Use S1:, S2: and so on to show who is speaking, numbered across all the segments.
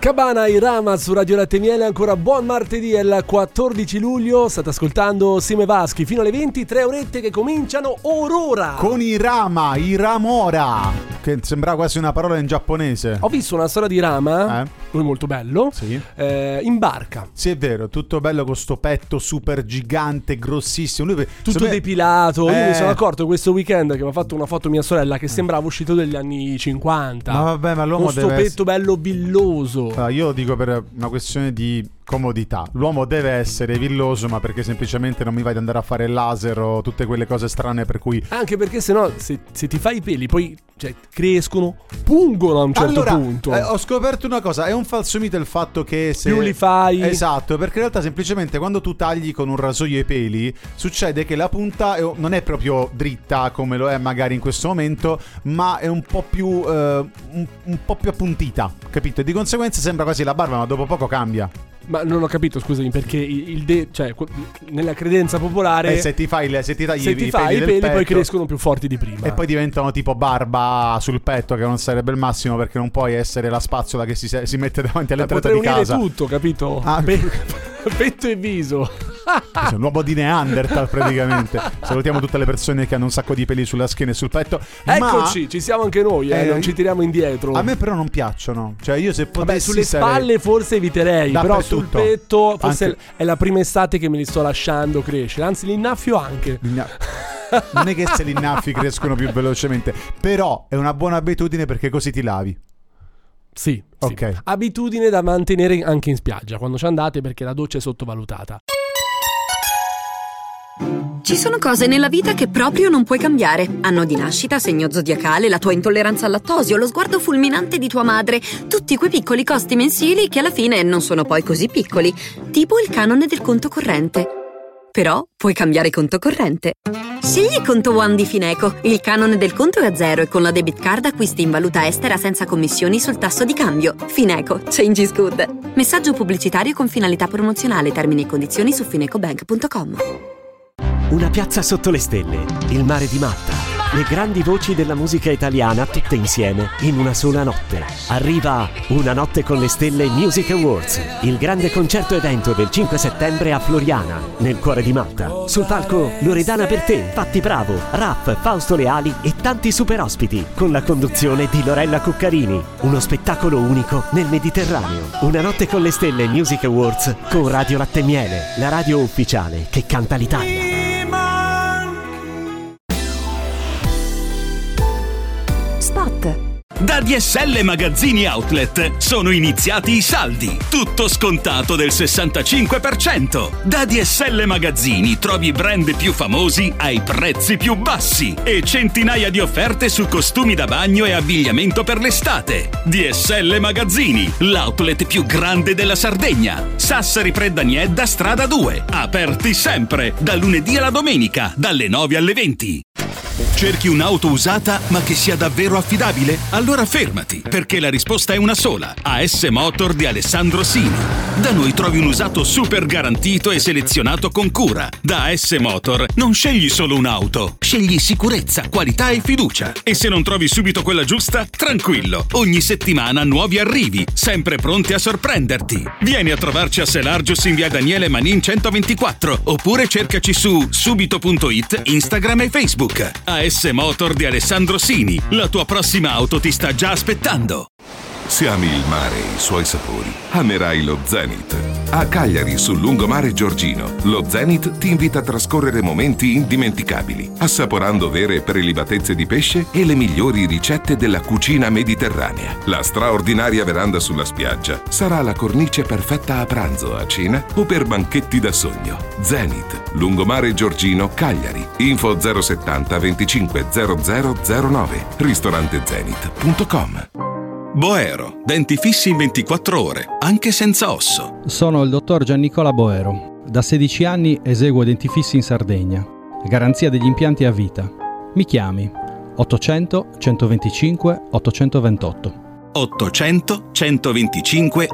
S1: Cabana Irama su Radio Latte Miele, ancora buon martedì, è il 14 luglio, state ascoltando Sime Vaschi fino alle 20, 3 orette che cominciano orora.
S2: Con Irama, Iramora, che sembra quasi una parola in giapponese.
S1: Ho visto una storia di Rama, lui molto bello,
S2: sì.
S1: In barca.
S2: Sì, è vero, tutto bello con sto petto super gigante, grossissimo. Lui,
S1: tutto depilato, io mi sono accorto questo weekend che mi ha fatto una foto mia sorella che sembrava uscito degli anni 50.
S2: Ma vabbè, ma l'uomo
S1: con sto petto bello billoso.
S2: Allora, io dico per una questione di comodità, l'uomo deve essere villoso, ma perché semplicemente non mi vai ad andare a fare il laser o tutte quelle cose strane per cui...
S1: Anche perché sennò se ti fai i peli poi crescono, pungono a un certo punto.
S2: Ho scoperto una cosa, è un falso mito il fatto che se...
S1: più li fai...
S2: Esatto, perché in realtà semplicemente quando tu tagli con un rasoio i peli succede che la punta non è proprio dritta come lo è magari in questo momento, ma è un po' più un po' più appuntita, capito? E di conseguenza sembra quasi la barba, ma dopo poco cambia.
S1: Ma non ho capito, scusami, perché nella credenza popolare
S2: se ti tagli
S1: i peli poi crescono più forti di prima
S2: e poi diventano tipo barba sul petto, che non sarebbe il massimo, perché non puoi essere la spazzola che si mette davanti all'entrata di casa.
S1: Potrei unire tutto, capito? Petto e viso.
S2: Sei un uomo di Neanderthal praticamente. Salutiamo tutte le persone che hanno un sacco di peli sulla schiena e sul petto.
S1: Eccoci, ci siamo anche noi, non ci tiriamo indietro.
S2: A me però non piacciono. Cioè io se potessi
S1: sulle spalle forse eviterei, però sul petto forse anche... è la prima estate che me li sto lasciando crescere. Anzi, li innaffio anche.
S2: Non è che se li innaffi crescono più velocemente, però è una buona abitudine perché così ti lavi.
S1: Sì,
S2: ok.
S1: Sì. Abitudine da mantenere anche in spiaggia quando ci andate, perché la doccia è sottovalutata.
S3: Ci sono cose nella vita che proprio non puoi cambiare. Anno di nascita, segno zodiacale, la tua intolleranza al lattosio, lo sguardo fulminante di tua madre. Tutti quei piccoli costi mensili che alla fine non sono poi così piccoli. Tipo il canone del conto corrente. Però puoi cambiare conto corrente. Scegli Conto One di Fineco. Il canone del conto è a zero e con la debit card acquisti in valuta estera senza commissioni sul tasso di cambio. Fineco. Change is good. Messaggio pubblicitario con finalità promozionale. Termini e condizioni su finecobank.com.
S4: Una piazza sotto le stelle, il mare di Malta, le grandi voci della musica italiana tutte insieme in una sola notte. Arriva Una notte con le stelle Music Awards, il grande concerto evento del 5 settembre a Floriana, nel cuore di Malta. Sul palco Loredana Bertè, Patti Bravo, Raff, Fausto Leali e tanti super ospiti, con la conduzione di Lorella Cuccarini. Uno spettacolo unico nel Mediterraneo. Una notte con le stelle Music Awards con Radio Latte Miele, la radio ufficiale che canta l'Italia.
S3: Spot.
S5: Da DSL Magazzini Outlet sono iniziati i saldi, tutto scontato del 65%. Da DSL Magazzini trovi i brand più famosi ai prezzi più bassi e centinaia di offerte su costumi da bagno e abbigliamento per l'estate. DSL Magazzini, l'outlet più grande della Sardegna. Sassari Preddaniedda, strada 2, aperti sempre, dal lunedì alla domenica, dalle 9 alle 20. Cerchi un'auto usata ma che sia davvero affidabile? Allora fermati, perché la risposta è una sola. AS Motor di Alessandro Sini. Da noi trovi un usato super garantito e selezionato con cura. Da AS Motor non scegli solo un'auto, scegli sicurezza, qualità e fiducia. E se non trovi subito quella giusta, tranquillo, ogni settimana nuovi arrivi, sempre pronti a sorprenderti. Vieni a trovarci a Selargius in via Daniele Manin 124, oppure cercaci su subito.it, Instagram e Facebook. AS Motor di Alessandro Sini, la tua prossima auto ti sta già aspettando.
S6: Se ami il mare e i suoi sapori, amerai lo Zenith. A Cagliari, sul lungomare Giorgino, lo Zenith ti invita a trascorrere momenti indimenticabili, assaporando vere prelibatezze di pesce e le migliori ricette della cucina mediterranea. La straordinaria veranda sulla spiaggia sarà la cornice perfetta a pranzo, a cena o per banchetti da sogno. Zenith, lungomare Giorgino, Cagliari. Info 070 25 0009. ristorantezenith.com.
S5: Boero, denti fissi in 24 ore, anche senza osso.
S7: Sono il dottor Giannicola Boero. Da 16 anni eseguo denti fissi in Sardegna. Garanzia degli impianti a vita. Mi chiami 800 125 828.
S5: 800 125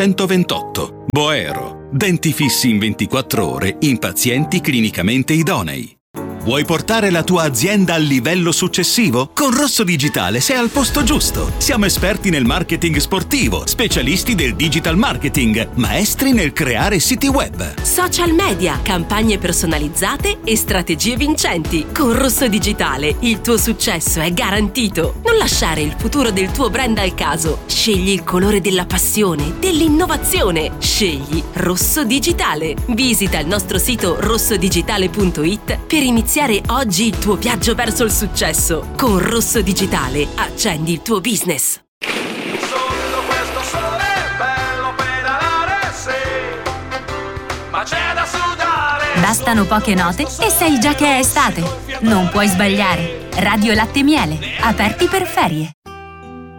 S5: 828. Boero, denti fissi in 24 ore in pazienti clinicamente idonei. Vuoi portare la tua azienda al livello successivo? Con Rosso Digitale sei al posto giusto. Siamo esperti nel marketing sportivo, specialisti del digital marketing, maestri nel creare siti web,
S8: social media, campagne personalizzate e strategie vincenti. Con Rosso Digitale il tuo successo è garantito. Non lasciare il futuro del tuo brand al caso. Scegli il colore della passione, dell'innovazione. Scegli Rosso Digitale. Visita il nostro sito rossodigitale.it per iniziare oggi il tuo viaggio verso il successo. Con Rosso Digitale accendi il tuo business.
S9: Sotto questo sole bello pedalare, sì, ma c'è da sudare.
S10: Bastano poche note e sai già che è estate. Non puoi sbagliare. Radio Latte Miele, aperti per ferie.